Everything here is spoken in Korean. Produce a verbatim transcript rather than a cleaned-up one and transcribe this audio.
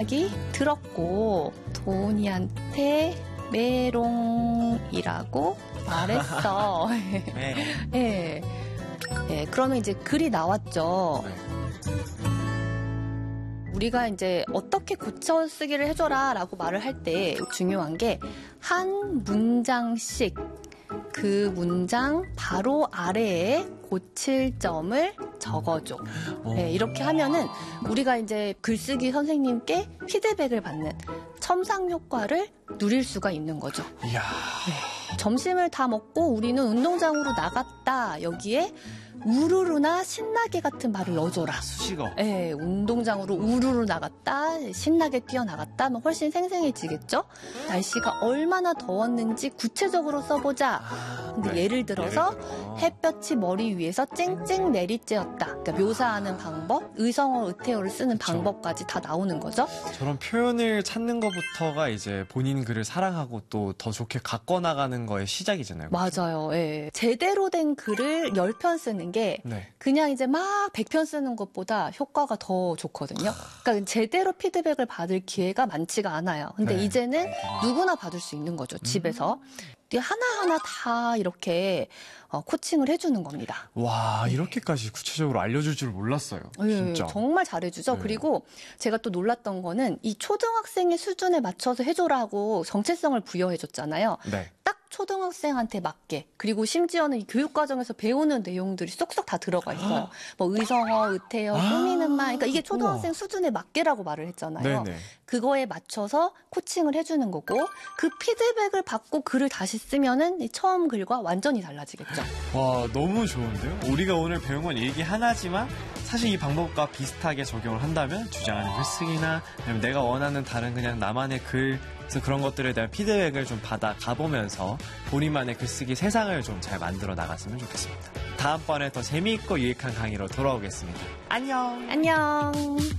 얘기 들었고 도훈이한테 메롱이라고 말했어. 네. 네. 네, 그러면 이제 글이 나왔죠. 네. 우리가 이제 어떻게 고쳐 쓰기를 해줘라 라고 말을 할 때 중요한 게 한 문장씩 그 문장 바로 아래에 고칠 점을 적어줘. 네, 이렇게 하면은 우리가 이제 글쓰기 선생님께 피드백을 받는 첨상 효과를 누릴 수가 있는 거죠. 이야. 네. 점심을 다 먹고 우리는 운동장으로 나갔다. 여기에 우르르나 신나게 같은 말을 넣어줘라. 수식어. 네, 운동장으로 우르르 나갔다, 신나게 뛰어나갔다 하면 훨씬 생생해지겠죠? 날씨가 얼마나 더웠는지 구체적으로 써보자. 근데 네. 예를 들어서 예를 들어. 햇볕이 머리 위에서 쨍쨍 내리쬐었다. 그러니까 묘사하는 방법, 의성어, 의태어를 쓰는 그쵸. 방법까지 다 나오는 거죠. 저런 표현을 찾는 것부터가 이제 본인 글을 사랑하고 또 더 좋게 가꿔 나가는 거의 시작이잖아요. 맞아요. 예. 제대로 된 글을 열 편 쓰는 게 네. 그냥 이제 막 백 편 쓰는 것보다 효과가 더 좋거든요. 그러니까 제대로 피드백을 받을 기회가 많지가 않아요. 근데 네. 이제는 누구나 받을 수 있는 거죠. 집에서. 하나하나 다 이렇게 어, 코칭을 해주는 겁니다. 와, 이렇게까지 구체적으로 알려줄 줄 몰랐어요. 예, 진짜. 정말 잘해주죠. 네. 그리고 제가 또 놀랐던 거는 이 초등학생의 수준에 맞춰서 해줘라고 정체성을 부여해줬잖아요. 네. 딱 초등학생한테 맞게, 그리고 심지어는 이 교육과정에서 배우는 내용들이 쏙쏙 다 들어가 있어요. 뭐 의성어, 의태어, 아, 꾸미는 말, 그러니까 이게 초등학생 우와. 수준에 맞게라고 말을 했잖아요. 네네. 그거에 맞춰서 코칭을 해주는 거고, 그 피드백을 받고 글을 다시 쓰면은 이 처음 글과 완전히 달라지겠죠. 와, 너무 좋은데요? 우리가 오늘 배운 건 얘기 하나지만 사실 이 방법과 비슷하게 적용을 한다면 주장하는 글쓰기나 아니면 내가 원하는 다른 그냥 나만의 글, 그래서 그런 것들에 대한 피드백을 좀 받아 가보면서 본인만의 글쓰기 세상을 좀 잘 만들어 나갔으면 좋겠습니다. 다음번에 더 재미있고 유익한 강의로 돌아오겠습니다. 안녕! 안녕!